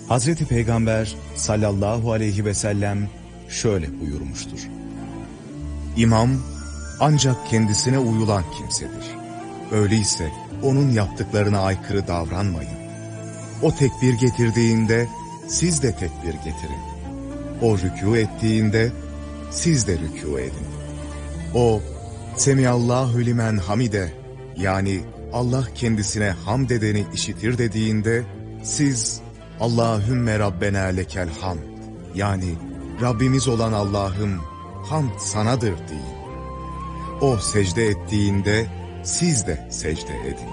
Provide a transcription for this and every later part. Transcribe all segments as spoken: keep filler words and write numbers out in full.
Hazreti Peygamber sallallahu aleyhi ve sellem şöyle buyurmuştur. İmam ancak kendisine uyulan kimsedir. Öyleyse onun yaptıklarına aykırı davranmayın. O tekbir getirdiğinde siz de tekbir getirin. O rükû ettiğinde siz de rükû edin. O Semiallahu limen hamide, yani Allah kendisine hamd edeni işitir dediğinde siz Allahümme Rabbena lekel hamd, yani Rabbimiz olan Allah'ım hamd sanadır deyin. O secde ettiğinde siz de secde edin.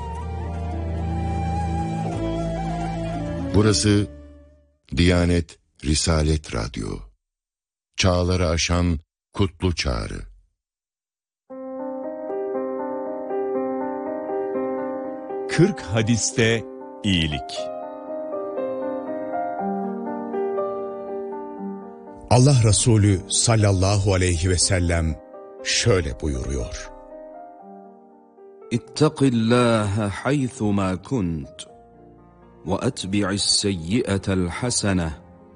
Burası Diyanet Risalet Radyo. Çağları aşan kutlu çağrı. kırk hadiste iyilik. Allah Resulü sallallahu aleyhi ve sellem şöyle buyuruyor. İttakillâhe haythumâ kunt ve etbi'is seyyi'etel hasene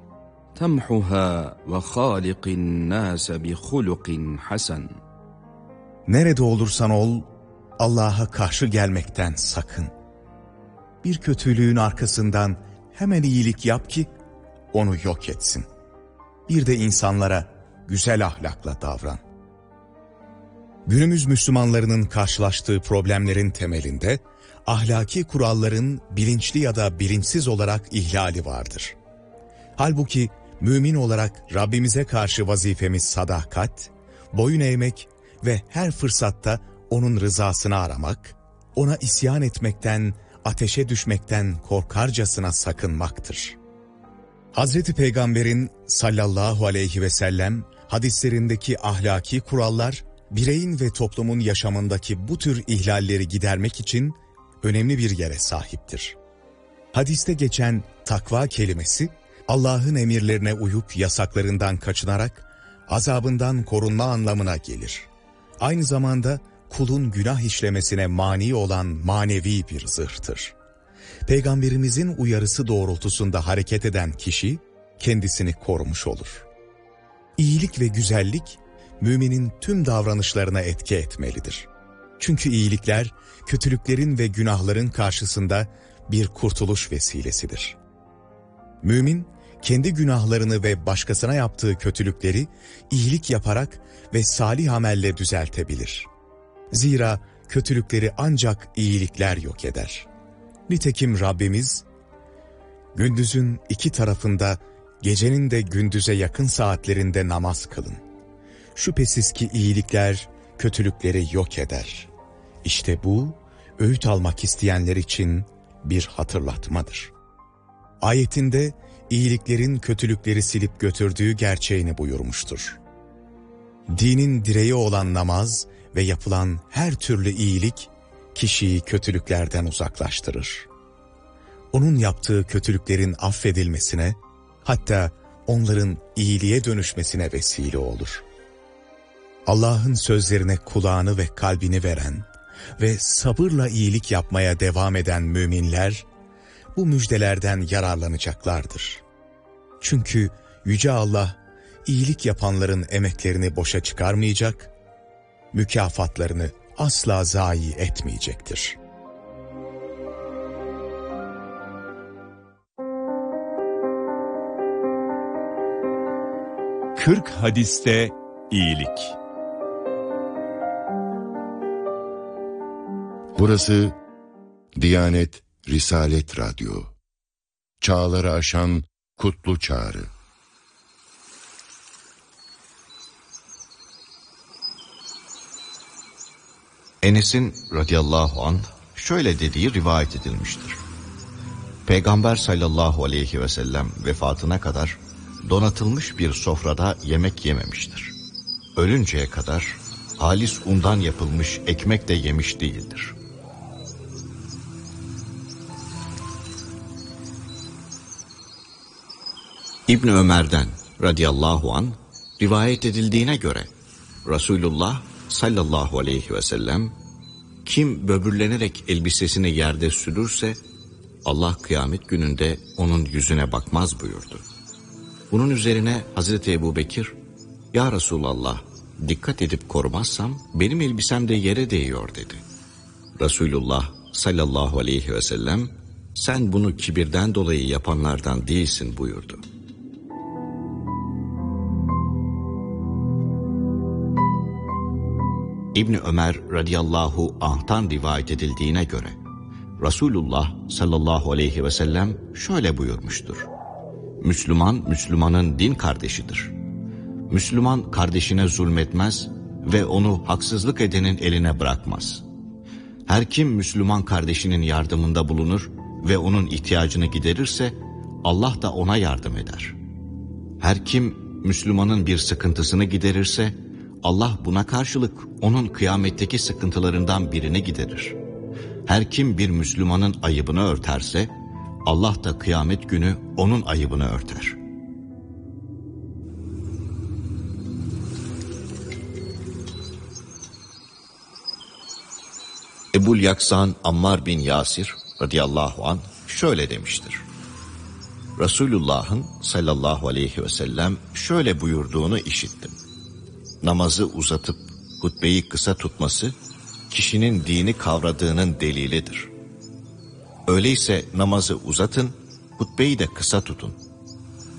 temhuha ve hâliqin nâse bi hulukin hasen. Nerede olursan ol, Allah'a karşı gelmekten sakın. Bir kötülüğün arkasından hemen iyilik yap ki onu yok etsin. Bir de insanlara güzel ahlakla davran. Günümüz Müslümanlarının karşılaştığı problemlerin temelinde ahlaki kuralların bilinçli ya da bilinçsiz olarak ihlali vardır. Halbuki mümin olarak Rabbimize karşı vazifemiz sadakat, boyun eğmek ve her fırsatta onun rızasını aramak, ona isyan etmekten, ateşe düşmekten korkarcasına sakınmaktır. Hazreti Peygamber'in sallallahu aleyhi ve sellem hadislerindeki ahlaki kurallar, bireyin ve toplumun yaşamındaki bu tür ihlalleri gidermek için önemli bir yere sahiptir. Hadiste geçen takva kelimesi, Allah'ın emirlerine uyup yasaklarından kaçınarak azabından korunma anlamına gelir. Aynı zamanda kulun günah işlemesine mani olan manevi bir zırhtır. Peygamberimizin uyarısı doğrultusunda hareket eden kişi kendisini korumuş olur. İyilik ve güzellik müminin tüm davranışlarına etki etmelidir. Çünkü iyilikler kötülüklerin ve günahların karşısında bir kurtuluş vesilesidir. Mümin kendi günahlarını ve başkasına yaptığı kötülükleri iyilik yaparak ve salih amelle düzeltebilir. Zira kötülükleri ancak iyilikler yok eder. Nitekim Rabbimiz, gündüzün iki tarafında, gecenin de gündüze yakın saatlerinde namaz kılın. Şüphesiz ki iyilikler kötülükleri yok eder. İşte bu, öğüt almak isteyenler için bir hatırlatmadır. Ayetinde iyiliklerin kötülükleri silip götürdüğü gerçeğini buyurmuştur. Dinin direği olan namaz ve yapılan her türlü iyilik, kişiyi kötülüklerden uzaklaştırır. Onun yaptığı kötülüklerin affedilmesine, hatta onların iyiliğe dönüşmesine vesile olur. Allah'ın sözlerine kulağını ve kalbini veren ve sabırla iyilik yapmaya devam eden müminler, bu müjdelerden yararlanacaklardır. Çünkü Yüce Allah, iyilik yapanların emeklerini boşa çıkarmayacak, mükafatlarını asla zayi etmeyecektir. kırk hadiste iyilik. Burası Diyanet Risalet Radyo. Çağları aşan kutlu çağrı. Enes'in radıyallahu anh şöyle dediği rivayet edilmiştir. Peygamber sallallahu aleyhi ve sellem vefatına kadar donatılmış bir sofrada yemek yememiştir. Ölünceye kadar halis undan yapılmış ekmek de yemiş değildir. İbn Ömer'den radıyallahu anh rivayet edildiğine göre Resulullah sallallahu aleyhi ve sellem kim böbürlenerek elbisesini yerde sürürse Allah kıyamet gününde onun yüzüne bakmaz buyurdu. Bunun üzerine Hazreti Ebubekir, "Ya Resulallah, dikkat edip korumazsam benim elbisem de yere değiyor" dedi. Resulullah sallallahu aleyhi ve sellem, "Sen bunu kibirden dolayı yapanlardan değilsin" buyurdu. İbni Ömer radıyallahu anh'tan rivayet edildiğine göre Resulullah sallallahu aleyhi ve sellem şöyle buyurmuştur: Müslüman, Müslümanın din kardeşidir. Müslüman kardeşine zulmetmez ve onu haksızlık edenin eline bırakmaz. Her kim Müslüman kardeşinin yardımında bulunur ve onun ihtiyacını giderirse Allah da ona yardım eder. Her kim Müslümanın bir sıkıntısını giderirse Allah buna karşılık onun kıyametteki sıkıntılarından birini giderir. Her kim bir Müslümanın ayıbını örterse Allah da kıyamet günü onun ayıbını örter. Ebul Yaksan Ammar bin Yasir radıyallahu anh şöyle demiştir: Resulullah'ın sallallahu aleyhi ve sellem şöyle buyurduğunu işittim: Namazı uzatıp hutbeyi kısa tutması kişinin dini kavradığının delilidir. Öyleyse namazı uzatın, hutbeyi de kısa tutun.